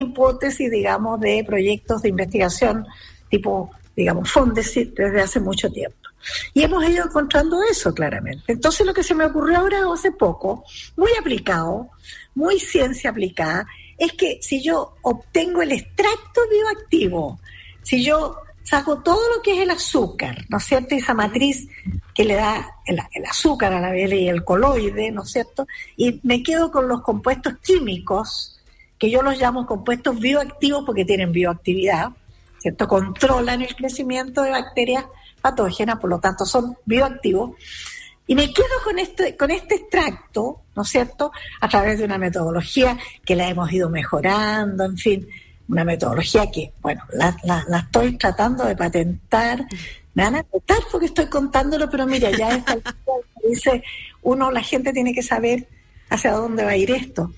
hipótesis, digamos, de proyectos de investigación tipo, digamos, Fondesit desde hace mucho tiempo. Y hemos ido encontrando eso claramente. Entonces lo que se me ocurrió ahora hace poco, muy aplicado, muy ciencia aplicada, es que si yo obtengo el extracto bioactivo, si yo saco todo lo que es el azúcar, ¿no es cierto? Esa matriz que le da el azúcar a la miel y el coloide, ¿no es cierto? Y me quedo con los compuestos químicos, que yo los llamo compuestos bioactivos porque tienen bioactividad, ¿cierto? Controlan el crecimiento de bacterias patógenas, por lo tanto son bioactivos. Y me quedo con este extracto, ¿no es cierto?, a través de una metodología que la hemos ido mejorando, en fin, una metodología que, bueno, la estoy tratando de patentar. Me van a matar porque estoy contándolo, pero mira, ya esta dice la gente tiene que saber hacia dónde va a ir esto.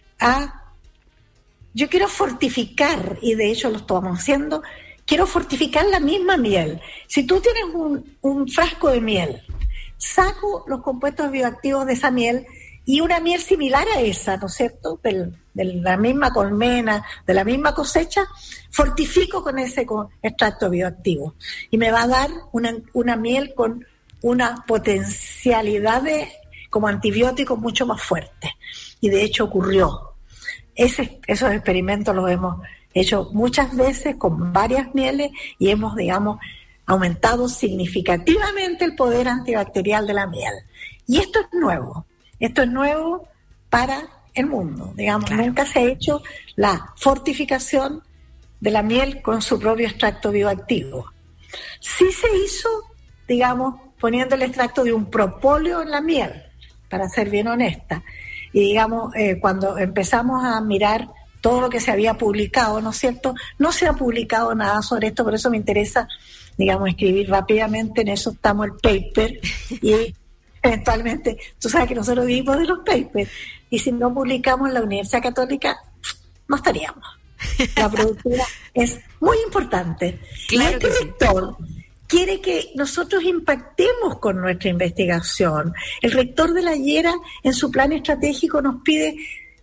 Yo quiero fortificar, y de hecho lo estamos haciendo, quiero fortificar la misma miel. Si tú tienes un frasco de miel, saco los compuestos bioactivos de esa miel y una miel similar a esa, ¿no es cierto?, de la misma colmena, de la misma cosecha, fortifico con ese extracto bioactivo. Y me va a dar una miel con una potencialidad como antibiótico mucho más fuerte. Y de hecho ocurrió. Esos experimentos los hemos hecho muchas veces con varias mieles y hemos, digamos, aumentado significativamente el poder antibacterial de la miel. Y esto es nuevo para el mundo, digamos, claro. Nunca se ha hecho la fortificación de la miel con su propio extracto bioactivo. Sí se hizo, digamos, poniendo el extracto de un propóleo en la miel, para ser bien honesta. Y digamos, cuando empezamos a mirar todo lo que se había publicado, ¿no es cierto? No se ha publicado nada sobre esto, por eso me interesa, digamos, escribir rápidamente, en eso estamos el paper, y eventualmente, tú sabes que nosotros vivimos de los papers, y si no publicamos en la Universidad Católica, no estaríamos. La productividad es muy importante. Claro, y este rector quiere que nosotros impactemos con nuestra investigación. El rector de la Llera, en su plan estratégico, nos pide,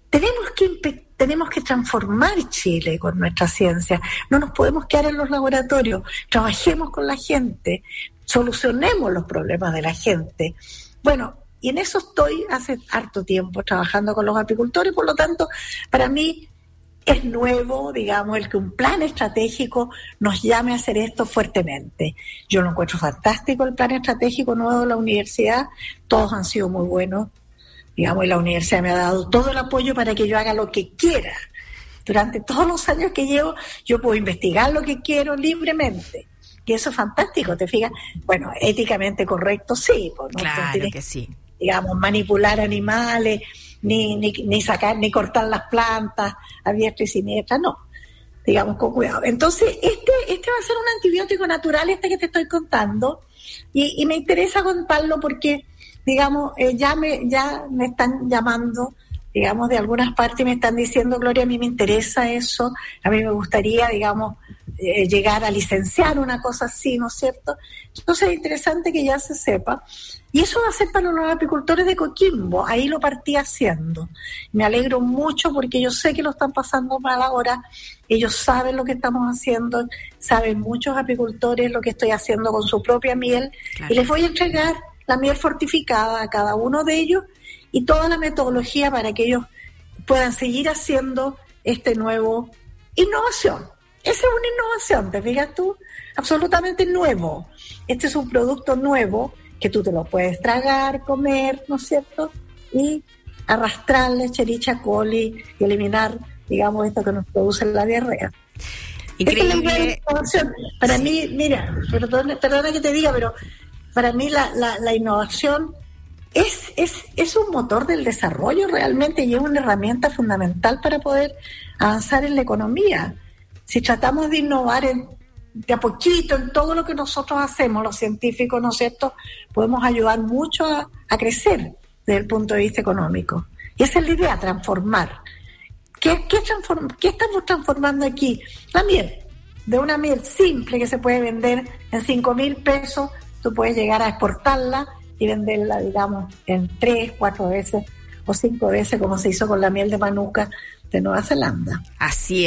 tenemos que transformar Chile con nuestra ciencia. No nos podemos quedar en los laboratorios. Trabajemos con la gente, solucionemos los problemas de la gente. Bueno, y en eso estoy hace harto tiempo trabajando con los apicultores, por lo tanto, para mí es nuevo, digamos, el que un plan estratégico nos llame a hacer esto fuertemente. Yo lo encuentro fantástico, el plan estratégico nuevo de la universidad, todos han sido muy buenos, digamos, y la universidad me ha dado todo el apoyo para que yo haga lo que quiera. Durante todos los años que llevo, yo puedo investigar lo que quiero libremente. Y eso es fantástico, ¿te fijas? Bueno, éticamente correcto, sí. Pues, ¿no? Claro que sí. Digamos, manipular animales, ni sacar, ni cortar las plantas a diestra y siniestra, no. Digamos, con cuidado. Entonces, este va a ser un antibiótico natural, que te estoy contando, y me interesa contarlo porque, digamos, ya me están llamando, digamos, de algunas partes me están diciendo, Gloria, a mí me interesa eso, a mí me gustaría, digamos, llegar a licenciar una cosa así, ¿no es cierto? Entonces es interesante que ya se sepa, y eso va a ser para los apicultores de Coquimbo, ahí lo partí haciendo. Me alegro mucho porque yo sé que lo están pasando mal ahora, ellos saben lo que estamos haciendo, saben muchos apicultores lo que estoy haciendo con su propia miel, claro. Y les voy a entregar la miel fortificada a cada uno de ellos y toda la metodología para que ellos puedan seguir haciendo nuevo innovación. Esa es una innovación, ¿te fijas tú? Absolutamente nuevo. Este es un producto nuevo que tú te lo puedes tragar, comer, ¿no es cierto? Y arrastrarle Escherichia coli y eliminar, digamos, esto que nos produce la diarrea. Increíble. Para mí, mira, perdona que te diga, pero para mí la innovación es un motor del desarrollo realmente y es una herramienta fundamental para poder avanzar en la economía. Si tratamos de innovar de a poquito en todo lo que nosotros hacemos, los científicos, ¿no es cierto?, podemos ayudar mucho a crecer desde el punto de vista económico. Y esa es la idea, transformar. ¿Qué estamos transformando aquí? La miel. De una miel simple que se puede vender en 5,000 pesos, tú puedes llegar a exportarla y venderla, digamos, en 3, 4 veces o 5 veces, como se hizo con la miel de manuka de Nueva Zelanda. Así es.